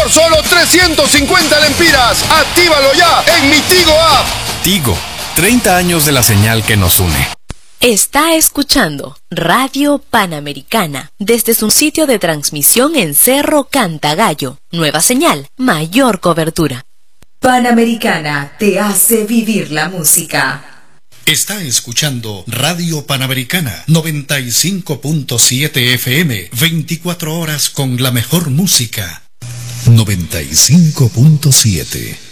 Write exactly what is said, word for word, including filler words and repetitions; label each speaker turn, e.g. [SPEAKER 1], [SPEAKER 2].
[SPEAKER 1] por solo trescientos cincuenta lempiras. ¡Actívalo ya en mi Tigo App!
[SPEAKER 2] Tigo, treinta años de la señal que nos une.
[SPEAKER 3] Está escuchando Radio Panamericana desde su sitio de transmisión en Cerro Cantagallo. Nueva señal, mayor cobertura.
[SPEAKER 4] Panamericana te hace vivir la música.
[SPEAKER 5] Está escuchando Radio Panamericana noventa y cinco punto siete F M, veinticuatro horas con la mejor música. noventa y cinco punto siete